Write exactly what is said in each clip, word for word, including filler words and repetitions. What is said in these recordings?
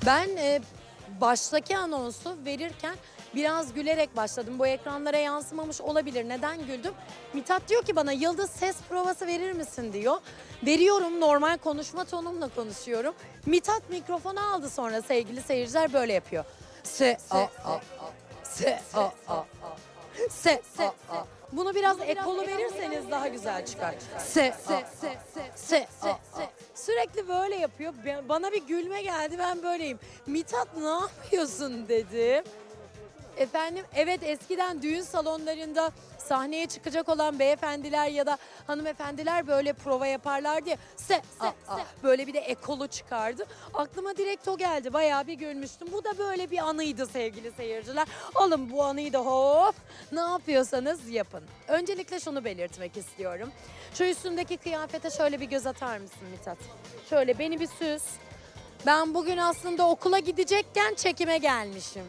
Ben e, baştaki anonsu verirken biraz gülerek başladım. Bu ekranlara yansımamış olabilir. Neden güldüm? Mithat diyor ki bana Yıldız ses provası verir misin diyor. Veriyorum, normal konuşma tonumla konuşuyorum. Mithat mikrofonu aldı, sonra sevgili seyirciler böyle yapıyor. Se a a se a a se se a. Bunu biraz ekolu verirseniz daha güzel çıkar. Se se se se se se. Sürekli böyle yapıyor. Bana bir gülme geldi, ben böyleyim. Mithat ne yapıyorsun dedim. Efendim, evet, eskiden düğün salonlarında sahneye çıkacak olan beyefendiler ya da hanımefendiler böyle prova yaparlardı ya. Se, se, se. Böyle bir de ekolu çıkardı. Aklıma direkt o geldi. Bayağı bir gülmüştüm. Bu da böyle bir anıydı sevgili seyirciler. Alın bu anıyı da hop. Ne yapıyorsanız yapın. Öncelikle şunu belirtmek istiyorum. Şu üstündeki kıyafete şöyle bir göz atar mısın Mithat? Şöyle beni bir süs. Ben bugün aslında okula gidecekken çekime gelmişim.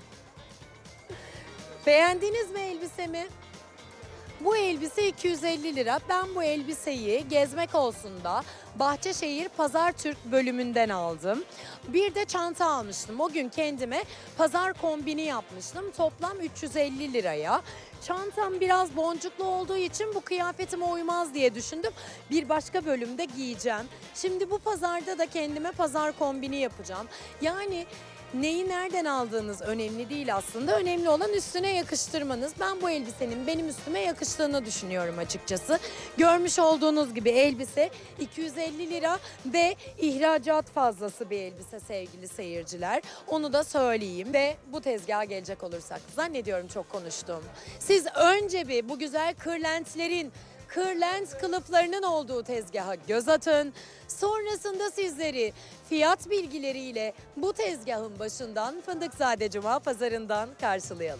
Beğendiniz mi elbisemi? Bu elbise iki yüz elli lira. Ben bu elbiseyi Gezmek Olsun da Bahçeşehir Pazar Türk bölümünden aldım. Bir de çanta almıştım. O gün kendime pazar kombini yapmıştım. Toplam üç yüz elli liraya. Çantam biraz boncuklu olduğu için bu kıyafetime uymaz diye düşündüm. Bir başka bölümde giyeceğim. Şimdi bu pazarda da kendime pazar kombini yapacağım. Yani neyi nereden aldığınız önemli değil aslında. Önemli olan üstüne yakıştırmanız. Ben bu elbisenin benim üstüme yakıştığını düşünüyorum açıkçası. Görmüş olduğunuz gibi elbise iki yüz elli lira ve ihracat fazlası bir elbise sevgili seyirciler. Onu da söyleyeyim ve bu tezgaha gelecek olursak, zannediyorum çok konuştum. Siz önce bir bu güzel kırlentlerin, kırlent kılıflarının olduğu tezgaha göz atın. Sonrasında sizleri fiyat bilgileriyle bu tezgahın başından Fındıkzade Cuma Pazarı'ndan karşılayalım.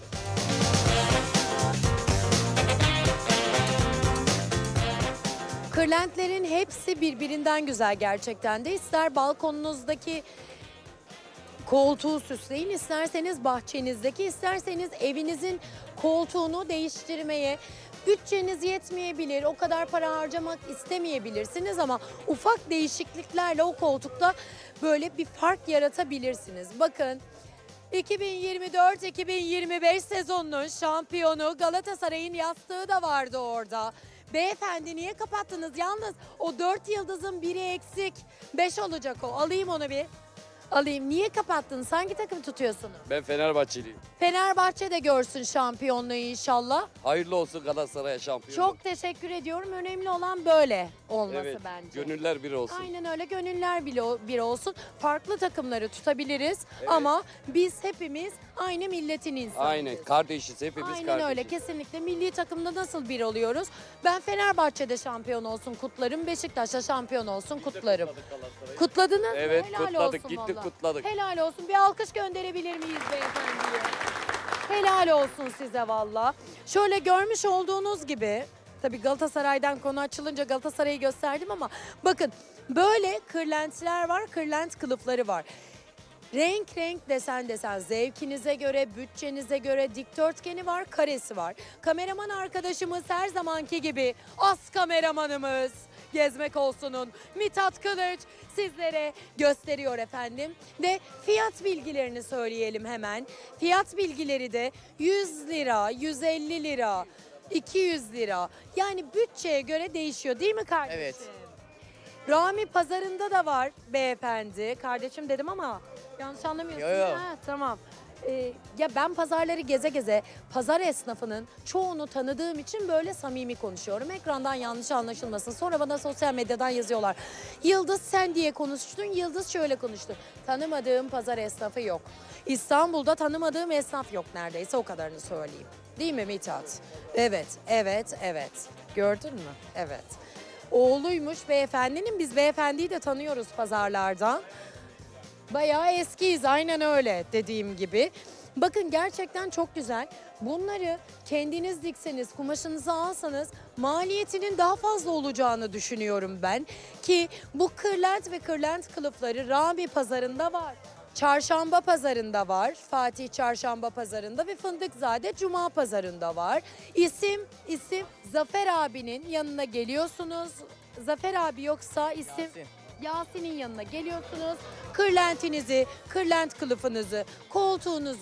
Kırlentlerin hepsi birbirinden güzel gerçekten de. İster balkonunuzdaki koltuğu süsleyin, isterseniz bahçenizdeki, isterseniz evinizin koltuğunu değiştirmeye, bütçeniz yetmeyebilir, o kadar para harcamak istemeyebilirsiniz ama ufak değişikliklerle o koltukta böyle bir fark yaratabilirsiniz. Bakın, iki bin yirmi dört iki bin yirmi beş sezonunun şampiyonu Galatasaray'ın yastığı da vardı orada. Beyefendi niye kapattınız? Yalnız o dört yıldızın biri eksik. Beş olacak o. Alayım onu bir. Alayım. Niye kapattınız? Hangi takım tutuyorsunuz? Ben Fenerbahçeliyim. Fenerbahçe de görsün şampiyonluğu inşallah. Hayırlı olsun Galatasaray'a şampiyonluk. Çok teşekkür ediyorum. Önemli olan böyle olması Evet, bence. gönüller bir olsun. Aynen öyle. Gönüller bile bir olsun. Farklı takımları tutabiliriz ama biz hepimiz aynı milletin insanıyız. Aynen, kardeşiz, hepimiz Aynen kardeşiz. öyle, kesinlikle. Milli takımda nasıl bir oluyoruz? Ben Fenerbahçe'de şampiyon olsun kutlarım, Beşiktaş'ta şampiyon olsun kutlarım. Kutladınız mı? Evet, Helal kutladık, olsun gittik vallahi. kutladık. Helal olsun. Bir alkış gönderebilir miyiz beyefendiye? Helal olsun size valla. Şöyle görmüş olduğunuz gibi, tabii Galatasaray'dan konu açılınca Galatasaray'ı gösterdim ama bakın böyle kırlentler var, kırlent kılıfları var. Renk renk desen desen, zevkinize göre, bütçenize göre, dikdörtgeni var, karesi var. Kameraman arkadaşımız her zamanki gibi, as kameramanımız Gezmek Olsun'un Mithat Kılıç sizlere gösteriyor efendim. Ve fiyat bilgilerini söyleyelim hemen. Fiyat bilgileri de yüz lira, yüz elli lira, iki yüz lira. Yani bütçeye göre değişiyor değil mi kardeşim? Evet. Rami Pazarı'nda da var beyefendi. Kardeşim dedim ama yanlış anlamıyorsun. Yo, yo. Ha, tamam. Ee, ya ben pazarları geze geze pazar esnafının çoğunu tanıdığım için böyle samimi konuşuyorum. Ekrandan yanlış anlaşılmasın. Sonra bana sosyal medyadan yazıyorlar. Yıldız sen diye konuştun, Yıldız şöyle konuştu. Tanımadığım pazar esnafı yok. İstanbul'da tanımadığım esnaf yok neredeyse, o kadarını söyleyeyim. Değil mi Mithat? Evet, evet, evet. Gördün mü? Evet. Oğluymuş beyefendinin, biz beyefendiyi de tanıyoruz pazarlardan. Bayağı eskiyiz, aynen öyle dediğim gibi. Bakın gerçekten çok güzel. Bunları kendiniz dikseniz, kumaşınızı alsanız maliyetinin daha fazla olacağını düşünüyorum ben. Ki bu kırlent ve kırlent kılıfları Rami Pazarı'nda var. Çarşamba Pazarı'nda var. Fatih Çarşamba Pazarı'nda ve Fındıkzade Cuma Pazarı'nda var. İsim, isim Zafer abinin yanına geliyorsunuz. Zafer abi yoksa isim... Yasin. Yasin'in yanına geliyorsunuz. Kırlentinizi, kırlent kılıfınızı, koltuğunuzu